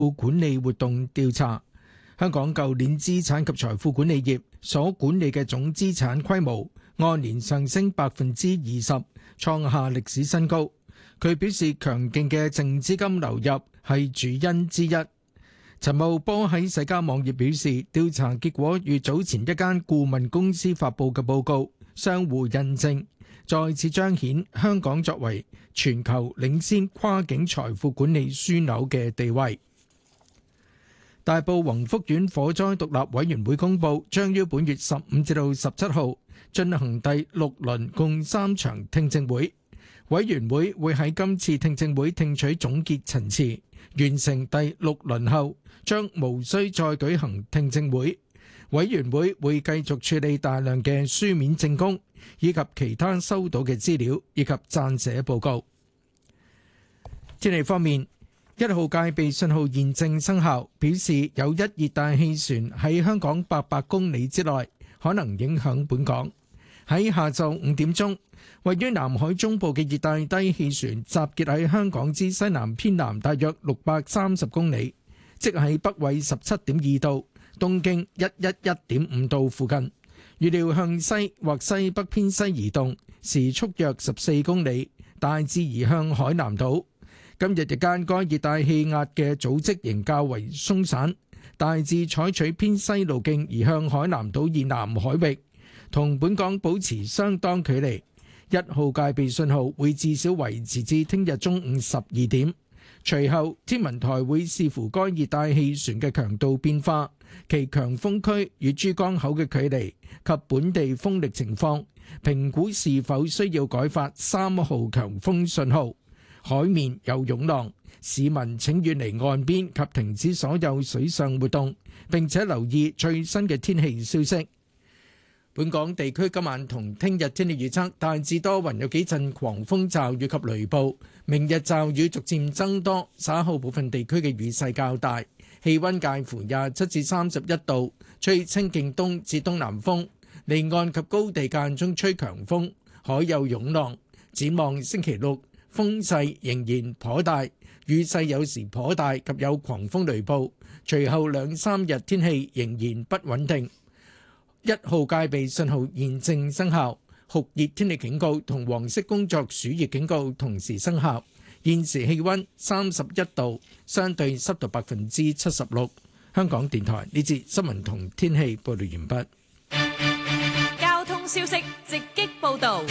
管理活動調查，香港舊年資產及財富管理業所管理嘅總資產規模按年上升20%，創下歷史新高。佢表示強勁嘅淨資金流入係主因之一。陳茂波喺社交網頁表示，調查結果與早前一間顧問公司發布嘅報告相互印證，再次彰顯香港作為全球領先跨境財富管理樞紐嘅地位。大埔宏福苑火災獨立委員會公佈，將於本月15至到17號進行第6輪共3場聽證會。委員會會喺今次聽證會聽取總結陳詞，完成第6輪後，將無需再舉行聽證會。委員會會繼續處理大量嘅書面證供，以及其他收到嘅資料，以及撰寫報告。天氣方面，1號戒備信號現正生效，表示有一熱帶氣旋喺香港800公里之內，可能影響本港。喺下晝5點鐘，位於南海中部嘅熱帶低氣旋集結喺香港之西南偏南大約630公里，即喺北緯17.2度、東經111.5度附近。預料向西或西北偏西移動，時速約14公里，大致移向海南島。今日日間該熱帶氣壓嘅組織仍較為鬆散，大致採取偏西路徑移向海南島以南海域，同本港保持相當距離。1號戒備信號會至少維持至聽日中午12點。隨後天文台會視乎該熱帶氣旋嘅強度變化、其強風區與珠江口嘅距離及本地風力情況，評估是否需要改發3號強風信號。海面有湧浪，市民請遠離岸邊及停止所有水上活動，並且留意最新嘅天氣消息。本港地區今晚同聽日天氣預測大致多雲，有幾陣狂風驟雨及雷暴。明日驟雨逐漸增多，稍後部分地區嘅雨勢較大。氣溫介乎27至31度，吹清勁東至東南風。離岸及高地間中吹強風，海有湧浪。展望星期六，風勢仍然頗大，雨勢有時頗大及有狂風雷暴。隨後2-3日天氣仍然不穩定。1號戒備信號現正生效，酷熱天氣警告同黃色工作暑熱警告同時生效。現時氣溫31度，相對濕度76%。香港電台呢節新聞同天氣報道完畢。 交通消息直擊報道。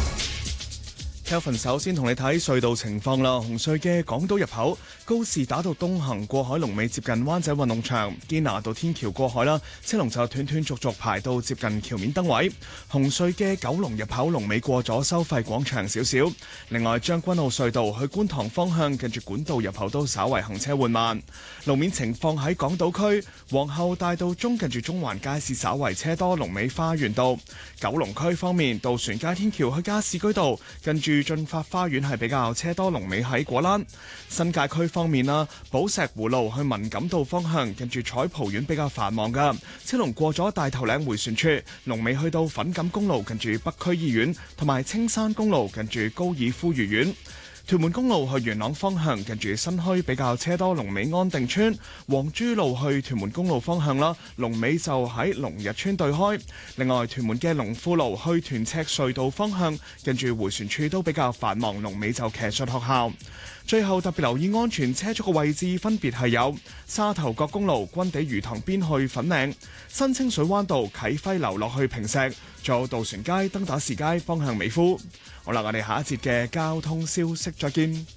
Kelvin 首先同你睇隧道情況啦。紅隧嘅港島入口告士打道東行過海龍尾接近灣仔運動場，堅拿道天橋過海啦，車龍就斷斷續續排到接近橋面燈位。紅隧嘅九龍入口龍尾過咗收費廣場少少。另外將軍澳隧道去觀塘方向近住管道入口都稍為行車緩慢。路面情況喺港島區皇后大道中近住中環街市稍為車多，龍尾花園道。九龍區方面，渡船街天橋去加士居道近住駿發花園係比較車多，龍尾喺果欄。新界區方面啦，寶石湖路去文錦道方向近住彩蒲苑比較繁忙噶，車龍過咗大頭嶺回旋處，龍尾去到粉錦公路近住北區醫院，同埋青山公路近住高爾夫御苑。屯門公路去元朗方向近住新墟比較車多，龍尾安定村。黃珠路去屯門公路方向啦，龍尾就喺龍日村對開。另外屯門嘅龍富路去屯赤隧道方向近住迴旋處都比較繁忙，龍尾就騎術學校。最後特別留意安全車速嘅位置分別係有沙頭角公路軍地魚塘邊去粉嶺、新清水灣道啟輝樓落去坪石，仲有渡船街登打士街方向美孚。好啦，我哋下一節嘅交通消息再見。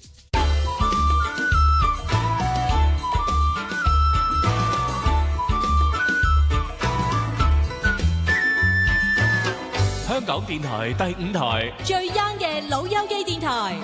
香港電台第5台最 young 嘅老友記電台。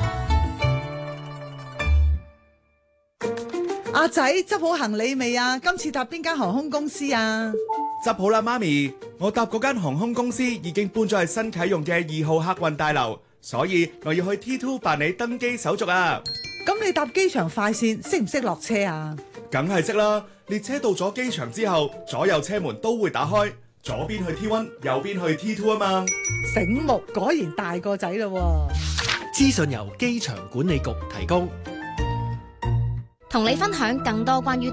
阿仔執好行李未啊？今次搭邊間航空公司啊？ 執好啦，媽咪，我搭嗰間航空公司已經搬咗去新啟用嘅2號客運大樓，所以我要去 T2 辦理登機手續啊。 咁你搭機場快線識唔識落車啊？ 梗係識啦，列車到咗機場之後，左右車門都會打開，左邊去 T1，右邊去 T2 啊嘛。 醒目，果然大個仔咯。 資訊由機場管理局提供。 同你分享更多關於